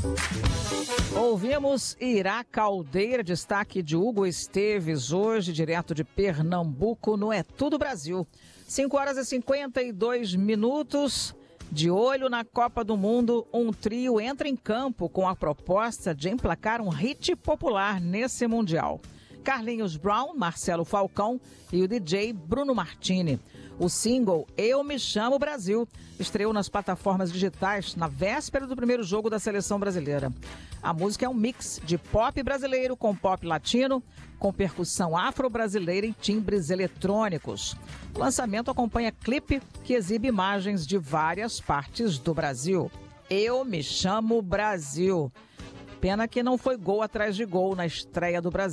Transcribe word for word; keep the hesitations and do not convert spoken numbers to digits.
Ouvimos Irá Caldeira, destaque de Hugo Esteves, hoje, direto de Pernambuco, no É Tudo Brasil. cinco horas e cinquenta e dois minutos. De olho na Copa do Mundo, um trio entra em campo com a proposta de emplacar um hit popular nesse Mundial. Carlinhos Brown, Marcelo Falcão e o D J Bruno Martini. O single Eu Me Chamo Brasil estreou nas plataformas digitais na véspera do primeiro jogo da seleção brasileira. A música é um mix de pop brasileiro com pop latino, com percussão afro-brasileira e timbres eletrônicos. O lançamento acompanha clipe que exibe imagens de várias partes do Brasil. Eu Me Chamo Brasil. Pena que não foi gol atrás de gol na estreia do Brasil.